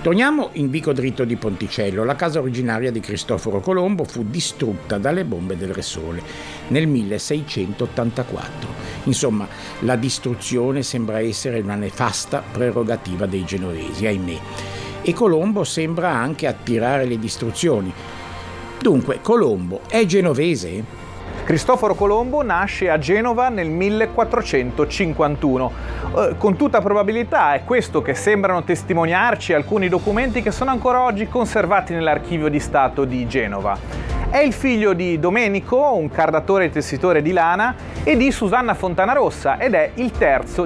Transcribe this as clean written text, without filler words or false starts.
Torniamo in Vico Dritto di Ponticello. La casa originaria di Cristoforo Colombo fu distrutta dalle bombe del Re Sole nel 1684. Insomma, la distruzione sembra essere una nefasta prerogativa dei genovesi, ahimè. E Colombo sembra anche attirare le distruzioni. Dunque, Colombo è genovese? Cristoforo Colombo nasce a Genova nel 1451. Con tutta probabilità è questo che sembrano testimoniarci alcuni documenti che sono ancora oggi conservati nell'Archivio di Stato di Genova. È il figlio di Domenico, un cardatore e tessitore di lana, e di Susanna Fontanarossa, ed è il terzo